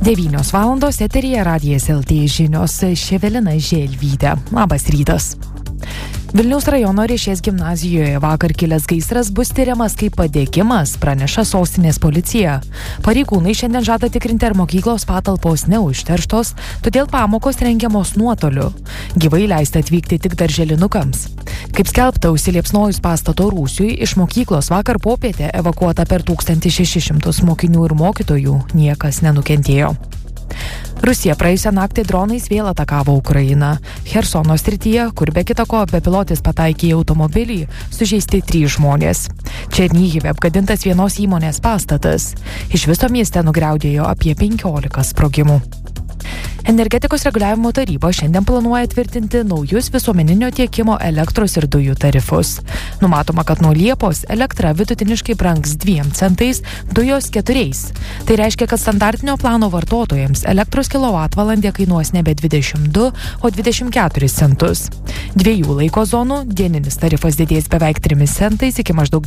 9 valandos eteryje Radijas LT žinios, Ševelina Želvytė. Labas rytas. Vilniaus rajono Riešės gimnazijoje vakar kilęs gaisras bus tyriamas kaip padegimas, praneša sostinės policija. Pareigūnai šiandien žada tikrinti, ar mokyklos patalpos neužterštos, todėl pamokos rengiamos nuotoliu. Gyvai leista atvykti tik darželinukams. Kaip skelbta, užsiliepsnojus pastato rūsiui, iš mokyklos vakar popietę evakuota per 1600 mokinių ir mokytojų, niekas nenukentėjo. Rusija praėjusią naktį dronais vėl atakavo Ukrainą. Chersono srityje, kur be kita ko bepilotis pataikė į automobilį, sužeisti 3 žmonės. Černyhive apgadintas vienos įmonės pastatas. Iš viso mieste nugriaudėjo apie 15 sprogimų. Energetikos reguliavimo taryba šiandien planuoja tvirtinti naujus visuomeninio tiekimo elektros ir dujų tarifus. Numatoma, kad nuo Liepos elektra vidutiniškai brangs 2 centais, dujos 4. Tai reiškia, kad standartinio plano vartotojams elektros kilovatvalandė kainuos nebe 22, o 24 centus. 2 laiko zonų dieninis tarifas didės beveik 3 centais iki maždaug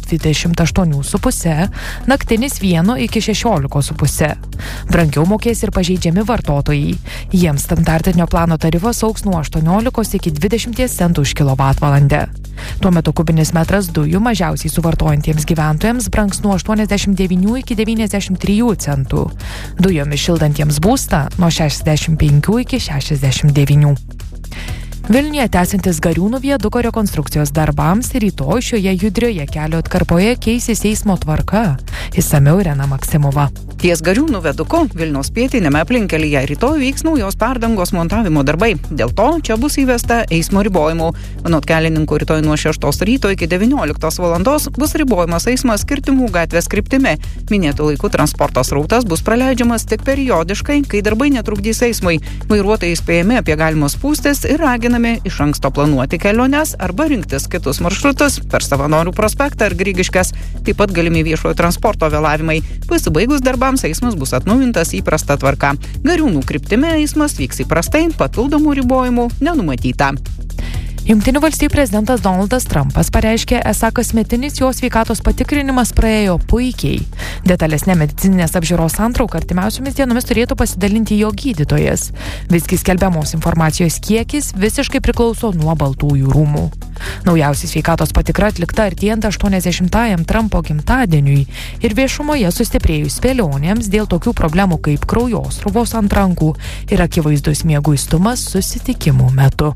28,5, naktinis 1 iki 16,5. Brangiau mokės ir pažeidžiami vartotojai. Jiems standartinio plano tarifas augs nuo 18 iki 20 centų už kilovatvalandę. Tuo metu kubinis metras dujų mažiausiai suvartojantiems gyventojams brangs nuo 89 iki 93 centų. Dujomis šildantiems būstą nuo 65 iki 69. Vilniuje tęsiantis Gariūnų viaduko rekonstrukcijos darbams rytoj šioje judrioje kelio atkarpoje keisis eismo tvarka. Išsamiau Irena Maksimova. Ties Gariūnų viaduku Vilniaus pietiniame aplinkelyje rytoj vyks naujos perdangos montavimo darbai. Dėl to čia bus įvesta eismo ribojimų. Anot kelininkų rytoj nuo 6 ryto iki 19 valandos bus ribojamas eismas Kirtimų gatvės kryptimi. Minėtų laikų transporto srautas bus praleidžiamas tik periodiškai, kai darbai netrukdys eismui. Vairuotojai įspėjami apie galimas spūstis ir raginami iš anksto planuoti keliones arba rinktis kitus maršrutus per Savanorių prospektą ar Grigiškes. Taip pat galimi viešojo transporto vėlavimai. Pasibaigus darbams eismas bus atnaujintas įprasta tvarka. Gariūnų kryptimi eismas vyks įprastai, papildomų ribojimų nenumatyta. Jungtinių valstijų prezidentas Donaldas Trumpas pareiškė, esą kasmetinis jo sveikatos patikrinimas praėjo puikiai. Detalesnė medicininės apžiūros santrauka artimiausiomis dienomis turėtų pasidalinti jo gydytojas. Visgi skelbiamos informacijos kiekis visiškai priklauso nuo Baltųjų rūmų. Naujausia sveikatos patikra atlikta artėjant 80-ajam Trumpo gimtadieniui ir viešumoje sustiprėjus spėlionėms dėl tokių problemų kaip kraujosruvos ant rankų ir akivaizdus mieguistumas susitikimų metu.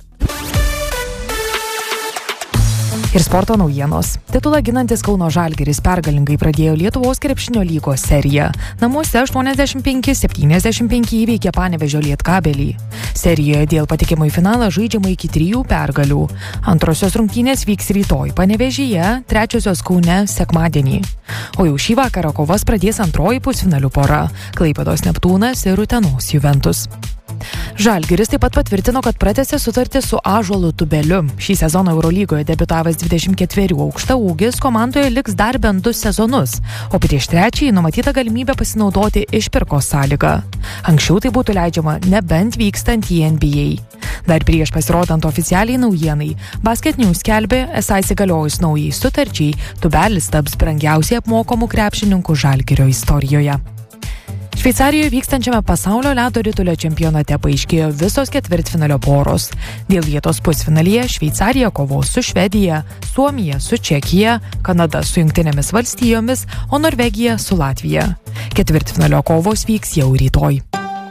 Ir sporto naujienos. Titulą ginantis Kauno Žalgiris pergalingai pradėjo Lietuvos krepšinio lygos seriją. Namuose 85-75 įveikė Panevėžio Lietkabelį. Serijoje dėl patekimo į finalą žaidžiama iki 3 pergalių. Antrosios rungtynės vyks rytoj Panevėžyje, trečiosios Kaune sekmadienį. O jau šį vakarą kovas pradės antroji pusfinalių pora – Klaipėdos Neptūnas ir Utenos Juventus. Žalgiris taip pat patvirtino, kad pratęsė sutartį su Ąžuolu Tubeliu. Šį sezoną Eurolygoje debiutavęs 24 aukštaūgis komandoje liks dar bent 2 sezonus, o prieš trečiąjį numatyta galimybė pasinaudoti išpirkos sąlygą. Anksčiau tai būtų leidžiama nebent vykstant į NBA. Dar prieš pasirodant oficialiai naujienai, Basket News skelbė, esą įsigaliojus naujai sutarčiai, Tubelis taps brangiausiai apmokamų krepšininkų Žalgirio istorijoje. Šveicarijoje vykstančiame pasaulio ledo ritulio čempionate paaiškėjo visos ketvirtfinalio poros. Dėl vietos pusfinalyje Šveicarija kovos su Švedija, Suomija su Čekija, Kanada su Jungtinėmis valstijomis, o Norvegija su Latvija. Ketvirtfinalio kovos vyks jau rytoj.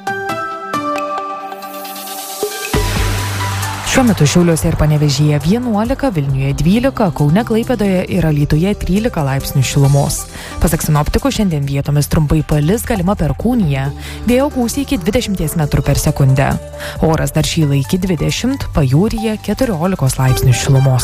Šiuo metu Šiauliuose ir Panevėžyje 11, Vilniuje 12, Kaune, Klaipėdoje ir Alytuje 13 laipsnių šilumos. Pasak sinoptikų, šiandien vietomis trumpai palis, galima perkūnija. Vėjo gūsiai iki 20 metrų per sekundę. Oras dar šyla iki 20, pajūryje 14 laipsnių šilumos.